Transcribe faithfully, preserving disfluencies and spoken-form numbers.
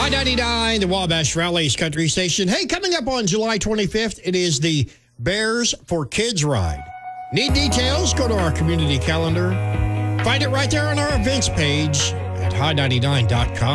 Hot ninety-nine, the Wabash Rallies Country Station. Hey, coming up on July twenty-fifth, it is the Bears for Kids Ride. Need details? Go to our community calendar. Find it right there on our events page at hot ninety-nine dot com.